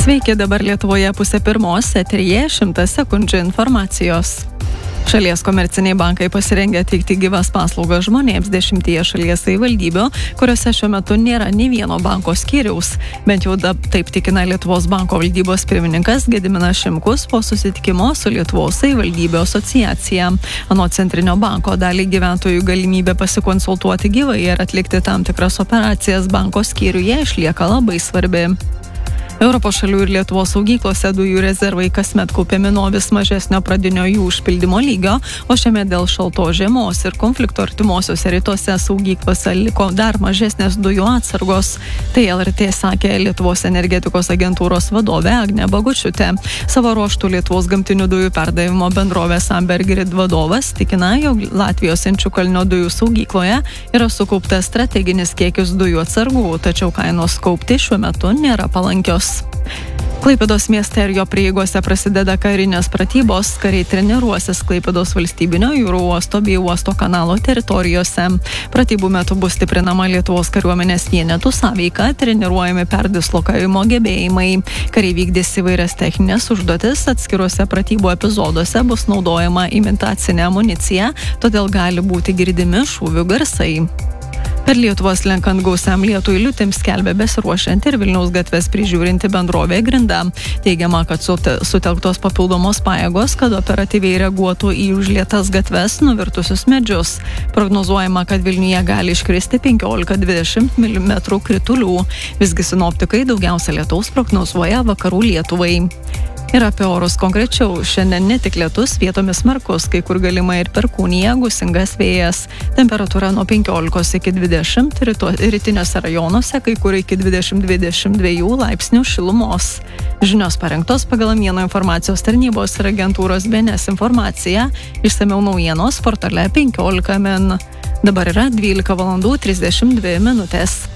Sveiki, dabar Lietuvoje 12:30, eteryje 100 sekundžių informacijos. Šalies komerciniai bankai pasirengę teikti gyvas paslaugas žmonėms 10 šalies savivaldybių, kuriuose šiuo metu nėra nei vieno banko skyriaus. Bent jau taip tikina Lietuvos banko valdybos pirmininkas Gediminas Šimkus po susitikimo su Lietuvos savivaldybių asociacija. Anot Centrinio banko daliai gyventojų galimybė pasikonsultuoti gyvai ir atlikti tam tikras operacijas banko skyriuje išlieka labai svarbi. Europos šalių ir Lietuvos saugyklose dujų rezervai kasmet kaupiami nuo vis mažesnio pradinio jų užpildymo lygio, o šiame dėl šaltos žiemos ir konflikto artimuosiuose rytuose saugyklose liko dar mažesnės dujų atsargos. Tai LRT sakė Lietuvos energetikos agentūros vadovė Agnė Bagučiūtė. Savo ruožtų Lietuvos gamtinių dujų perdavimo bendrovės Amber Grid vadovas tikina, jog Latvijos Inčukalnio dujų saugykloje yra sukauptas strateginis kiekis dujų atsargų, tačiau kainos kaupti šiuo metu nėra palankios. Klaipėdos mieste ir jo prieigose prasideda karinės pratybos. Kariai treniruosis Klaipėdos valstybinio jūrų uosto bei uosto kanalo teritorijose. Pratybų metu bus stiprinama Lietuvos kariuomenės vienetų sąveika, treniruojami perdislokavimo gebėjimai. Kariai vykdys įvairias techninės užduotis, atskiruose pratybų epizoduose bus naudojama imitacinė amunicija, todėl gali būti girdimi šūvių garsai. Per Lietuvą slenkant gausiam lietui liūtims skelbia besiruošianti ir Vilniaus gatves prižiūrinti bendrovė Grinda. Teigiama, kad sutelktos papildomos pajėgos, kad operatyviai reaguotų į užlietas gatves, nuvirtusius medžius. Prognozuojama, kad Vilniuje gali iškristi 15-20 mm kritulių. Visgi sinoptikai daugiausia lietaus prognozuoja vakarų Lietuvai. Ir apie orus konkrečiau. Šiandien ne tik lietus, vietomis smarkus, kai kur galima ir perkūnija, gūsingas vėjas. Temperatūra nuo 15 iki 20, rytiniuose rajonuose, kai kur iki 20-22 laipsnių šilumos. Žinios parengtos pagal Mieno informacijos tarnybos ir agentūros BNS informaciją. Išsamiau naujienos portale 15 min. Dabar yra 12:32 min.